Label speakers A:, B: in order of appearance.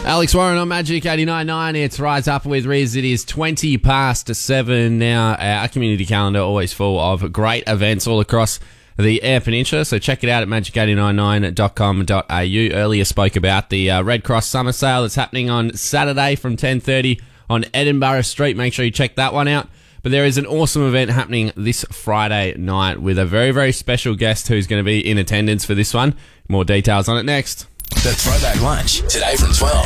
A: Alex Warren on Magic 89.9. It's Rise Up with Riz. It is 20 past 7 now. Our community calendar always full of great events all across the Eyre Peninsula, so check it out at magic899.com.au. Earlier spoke about the Red Cross Summer Sale that's happening on Saturday from 10:30 on Edinburgh Street. Make sure you check that one out. But there is an awesome event happening this Friday night with a very, very special guest who's going to be in attendance for this one. More details on it next.
B: The Throwback Lunch, today from 12.